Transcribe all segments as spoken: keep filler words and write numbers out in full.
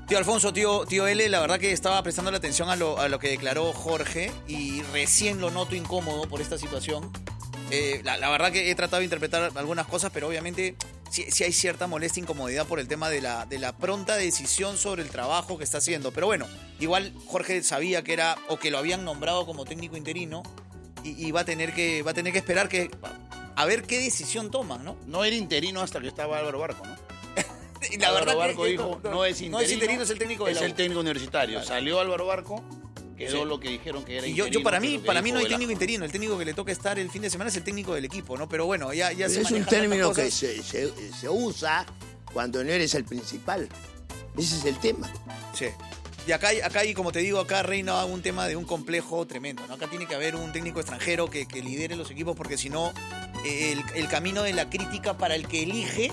Tío Alfonso, tío, tío L, la verdad que estaba prestando la atención a lo, a lo que declaró Jorge y recién lo noto incómodo por esta situación. Eh, la, la verdad que he tratado de interpretar algunas cosas, pero obviamente sí, sí hay cierta molestia, incomodidad por el tema de la, de la pronta decisión sobre el trabajo que está haciendo. Pero bueno, igual Jorge sabía que era, o que lo habían nombrado como técnico interino y, y va a tener que, va a tener que esperar que, a ver qué decisión toman, ¿no? No era interino hasta que estaba Álvaro Barco, ¿no? Y la Álvaro verdad Barco que, dijo, no, no es interino. No es interino, es el técnico de Es la U. el técnico universitario. Claro. Salió Álvaro Barco, quedó Sí. lo que dijeron que era Y yo, interino. yo para que mí, es lo que para mí dijo no hay Velasco. técnico interino. El técnico que le toca estar el fin de semana es el técnico del equipo, ¿no? Pero bueno, ya, ya se Es un manejan tantas término que cosas. se, se, se usa cuando no eres el principal. Ese es el tema. Sí. Y acá, hay- acá hay, como te digo, acá reina un tema de un complejo tremendo, ¿no? Acá tiene que haber un técnico extranjero que, que lidere los equipos, porque si no, eh, el, el camino de la crítica para el que elige,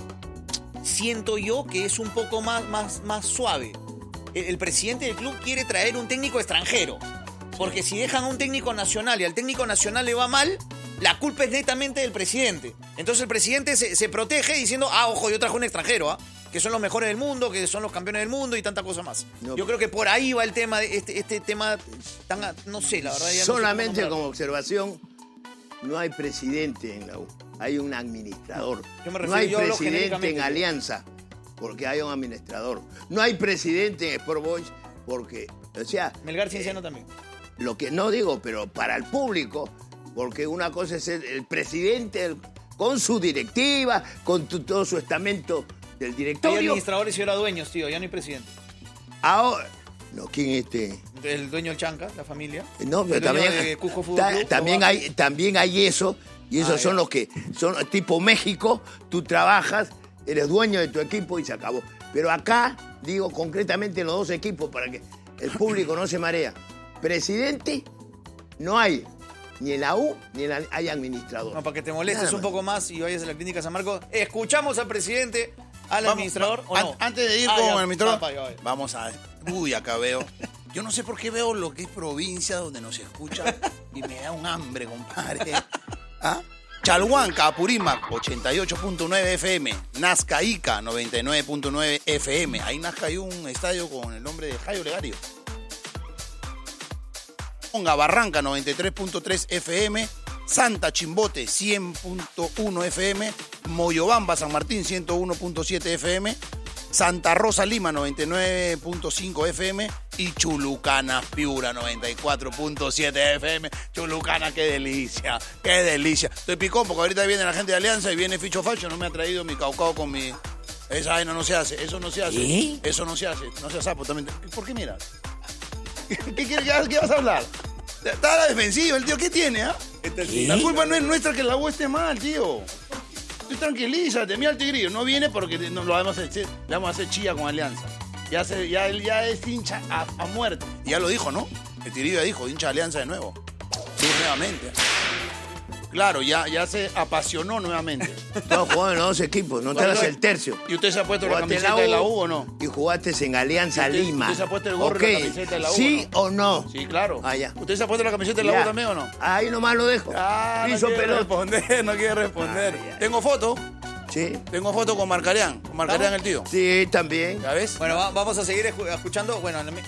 siento yo que es un poco más, más, más suave. El, el presidente del club quiere traer un técnico extranjero, porque si dejan a un técnico nacional y al técnico nacional le va mal, la culpa es netamente del presidente. Entonces el presidente se, se protege diciendo, ah, ojo, yo traje un extranjero, ¿ah? Que son los mejores del mundo, que son los campeones del mundo y tanta cosa más. No. Yo creo que por ahí va el tema, de este, este tema tan, no sé, la verdad. Ya no sé cómo Solamente nombrarlo. como observación, no hay presidente en la U, hay un administrador. Yo me refiero- no hay yo hablo presidente genéricamente. en Alianza, porque hay un administrador. No hay presidente en Sport Boys, porque, o sea, Melgar Cienciano también. lo que no digo, pero para el público, porque una cosa es el, el presidente el- con su directiva, con tu- todo su estamento del Hay directorio. administradores y ahora dueños, tío, ya no hay presidente. Ahora, no, ¿quién es este? El dueño del Chanca, la familia. No, El pero dueño también, de Cusco Fútbol ta- Club, también, lo va- hay, también hay eso, y esos Ah, son ya. los que son tipo México, tú trabajas, eres dueño de tu equipo y se acabó. Pero acá, digo concretamente en los dos equipos, para que el público no se marea. Presidente, no hay, ni en la U, ni en la, hay administrador. No, para que te molestes Nada un más. poco más y vayas a la clínica San Marcos. Escuchamos al presidente, al Vamos, administrador, va- ¿o no? an- Antes de ir Ah, con ya, el administrador, va, va, va. vamos a... Uy, acá veo... Yo no sé por qué veo lo que es provincia donde nos escucha y me da un hambre, compadre. ¿Ah? Chalhuanca, Apurímac, ochenta y ocho punto nueve F M. Nazca, Ica, noventa y nueve punto nueve F M. Ahí Nazca hay un estadio con el nombre de Jairo Legario. Ponga, Barranca, noventa y tres punto tres F M. Santa Chimbote, cien punto uno F M. Moyobamba, San Martín, ciento uno punto siete F M. Santa Rosa, Lima, noventa y nueve punto cinco F M. Y Chulucana, Piura, noventa y cuatro punto siete F M. Chulucana, qué delicia, qué delicia. Estoy picón porque ahorita viene la gente de Alianza y viene Ficho Facho. No me ha traído mi caucao con mi... Esa vaina no se hace, eso no se hace. ¿Eh? Eso no se hace, no se sapo también. ¿Por qué miras? ¿Qué, quieres, qué, qué vas a hablar? Está a la defensiva el tío, ¿qué tiene, ah? La culpa no es nuestra que la U esté mal, tío. Tú tranquilízate, mira el tigrillo, no viene porque no, lo vamos a hacer, le vamos a hacer chilla con Alianza. Ya, se, ya, él ya es hincha a, a muerte. Y ya lo dijo, ¿no? El tigrillo ya dijo, hincha de Alianza de nuevo. Sí, nuevamente. Claro, ya, ya se apasionó nuevamente. No, jugaban en los dos equipos, no te hagas el tercio. ¿Y usted se ha puesto la Jugaste en camiseta de la U o no? Y jugaste en Alianza ¿Usted- Lima. usted se ha puesto el gorro y Ok, la camiseta de la U, ¿sí o o no? Sí, claro. Ah, ya. ¿Usted se ha puesto la camiseta de la Ya. U también o no? Ahí nomás lo dejo. Ah, no Piso quiere pelota. responder, no quiere responder. Ay, ay. Tengo foto, Sí, tengo foto con Marcarián, con Marcarián el tío. sí, también. ¿Ya ves? Bueno, va- vamos a seguir escu- escuchando. Bueno,